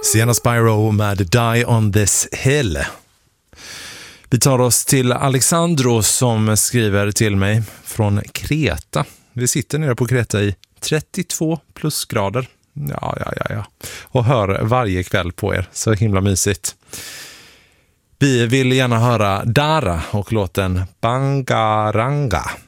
Sienna Spyro med Die on this hill. Vi tar oss till Alexandro som skriver till mig från Kreta. Vi sitter nere på Kreta i 32 plusgrader. Ja. Och hör varje kväll på er. Så himla mysigt. Vi vill gärna höra Dara och låten Bangaranga.